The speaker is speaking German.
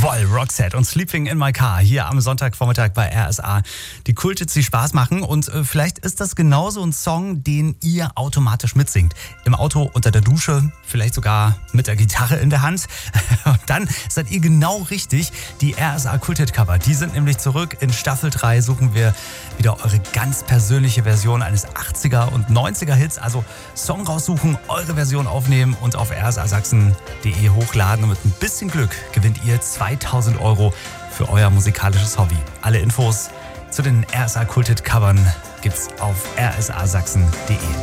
Voll, Roxette und Sleeping in My Car hier am Sonntagvormittag bei RSA. Die Kulthits, die Spaß machen und vielleicht ist das genauso ein Song, den ihr automatisch mitsingt. Im Auto, unter der Dusche, vielleicht sogar mit der Gitarre in der Hand. Und dann seid ihr genau richtig. Die RSA Kulthit-Cover, die sind nämlich zurück. In Staffel 3 suchen wir wieder eure ganz persönliche Version eines 80er und 90er Hits. Also Song raussuchen, eure Version aufnehmen und auf rsasachsen.de hochladen. Und mit ein bisschen Glück gewinnt ihr 2000 € für euer musikalisches Hobby. Alle Infos zu den RSA Kulthit-Covern gibt's auf rsasachsen.de.